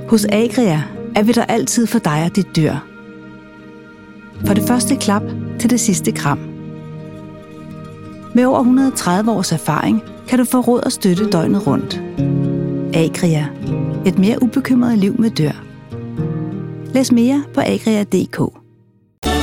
Hos Agria er vi der altid for dig og dit dyr. For det første klap til det sidste kram. Med over 130 års erfaring kan du få råd og støtte døgnet rundt. Agria. Et mere ubekymret liv med dyr. Læs mere på agria.dk.